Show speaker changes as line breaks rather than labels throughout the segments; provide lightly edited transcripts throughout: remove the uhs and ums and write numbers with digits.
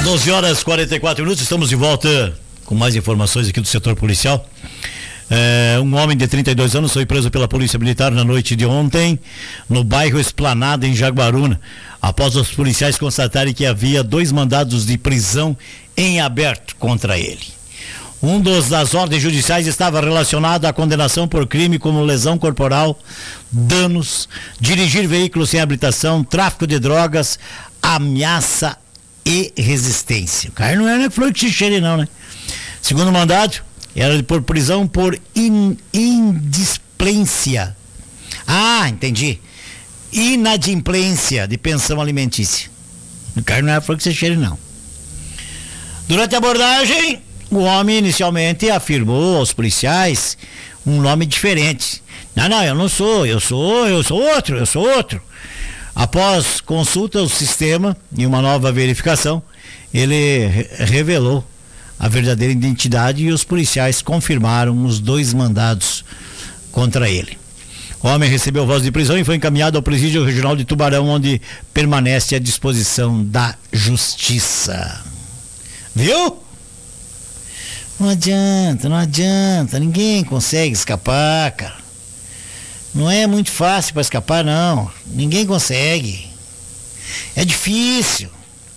12 horas e 44 minutos, estamos de volta com mais informações aqui do setor policial. Um homem de 32 anos foi preso pela Polícia Militar na noite de ontem, no bairro Esplanada, em Jaguaruna, após os policiais constatarem que havia 2 mandados de prisão em aberto contra ele. Um das ordens judiciais estava relacionado à condenação por crime como lesão corporal, danos, dirigir veículos sem habilitação, tráfico de drogas, ameaça e resistência. O cara não era flor que cheire não, né? Segundo mandado, era por prisão por indisplência. Ah, entendi. Inadimplência de pensão alimentícia. O cara não era flor que cheire não. Durante a abordagem, o homem inicialmente afirmou aos policiais um nome diferente. Não, eu não sou, eu sou outro. Após consulta ao sistema e uma nova verificação, ele revelou a verdadeira identidade e os policiais confirmaram os 2 mandados contra ele. O homem recebeu voz de prisão e foi encaminhado ao presídio regional de Tubarão, onde permanece à disposição da justiça. Viu? Não adianta, ninguém consegue escapar, cara. Não é muito fácil para escapar, não. Ninguém consegue. É difícil.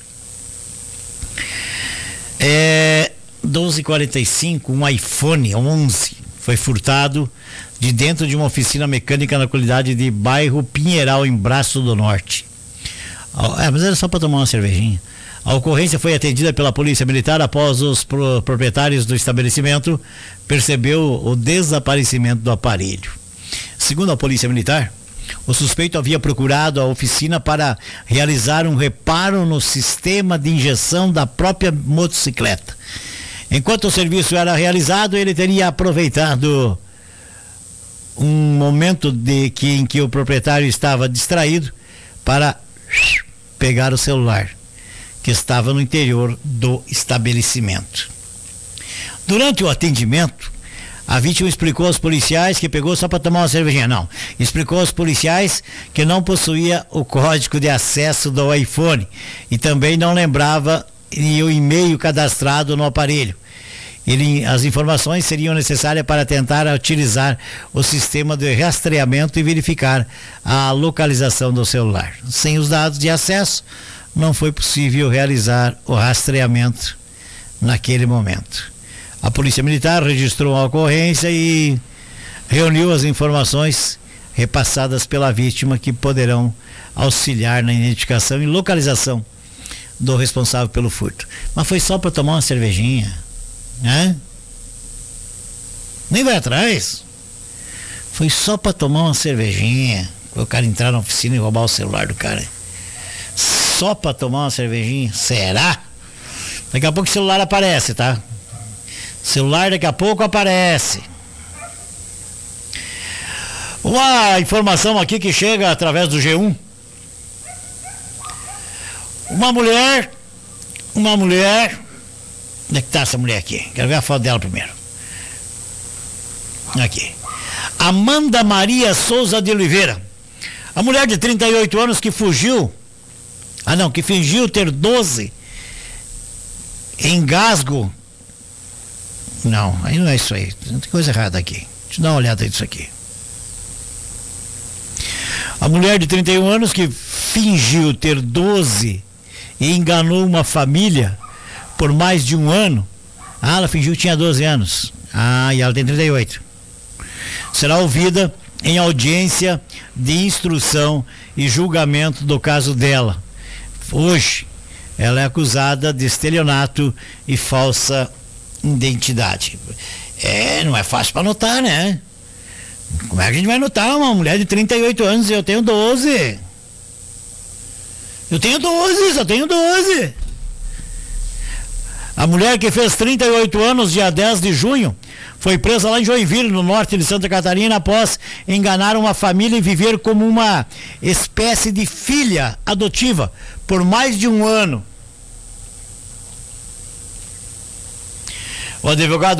12h45, um iPhone 11 foi furtado de dentro de uma oficina mecânica na localidade de bairro Pinheiral, em Braço do Norte. Mas era só para tomar uma cervejinha. A ocorrência foi atendida pela Polícia Militar após os proprietários do estabelecimento percebeu o desaparecimento do aparelho. Segundo a Polícia Militar, o suspeito havia procurado a oficina para realizar um reparo no sistema de injeção da própria motocicleta. Enquanto o serviço era realizado, ele teria aproveitado um momento em que o proprietário estava distraído para pegar o celular, que estava no interior do estabelecimento. Durante o atendimento, a vítima explicou aos policiais que pegou só para tomar uma cervejinha. Não, explicou aos policiais que não possuía o código de acesso do iPhone e também não lembrava o e-mail cadastrado no aparelho. As informações seriam necessárias para tentar utilizar o sistema de rastreamento e verificar a localização do celular. Sem os dados de acesso, não foi possível realizar o rastreamento naquele momento. A Polícia Militar registrou a ocorrência e reuniu as informações repassadas pela vítima, que poderão auxiliar na identificação e localização do responsável pelo furto. Mas foi só para tomar uma cervejinha, né? Nem vai atrás. Foi só para tomar uma cervejinha. O cara entrar na oficina e roubar o celular do cara. Só para tomar uma cervejinha? Será? Daqui a pouco o celular aparece, tá? Celular daqui a pouco aparece. Uma informação aqui que chega através do G1. Uma mulher. Onde é que tá essa mulher aqui? Quero ver a foto dela primeiro. Aqui. Amanda Maria Souza de Oliveira. A mulher de 38 anos que fugiu. Que fingiu ter 12 engasgo. Não, aí não é isso aí. Tem coisa errada aqui. Deixa eu dar uma olhada nisso aqui. A mulher de 31 anos que fingiu ter 12 e enganou uma família por mais de um ano. Ela fingiu que tinha 12 anos. E ela tem 38. Será ouvida em audiência de instrução e julgamento do caso dela. Hoje, ela é acusada de estelionato e falsa identidade. Não é fácil para notar, né? Como é que a gente vai notar uma mulher de 38 anos e eu tenho 12? Só tenho 12. A mulher que fez 38 anos dia 10 de junho foi presa lá em Joinville, no norte de Santa Catarina, após enganar uma família e viver como uma espécie de filha adotiva por mais de um ano. O advogado